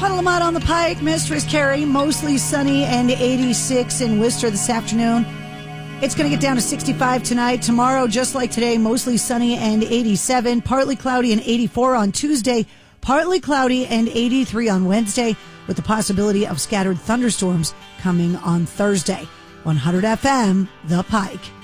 Puddle of mud on the Pike, Mistress Carrie, mostly sunny and 86 in Worcester this afternoon. It's going to get down to 65 tonight. Tomorrow, just like today, mostly sunny and 87. Partly cloudy and 84 on Tuesday. Partly cloudy and 83 on Wednesday, with the possibility of scattered thunderstorms coming on Thursday. 100 FM, The Pike.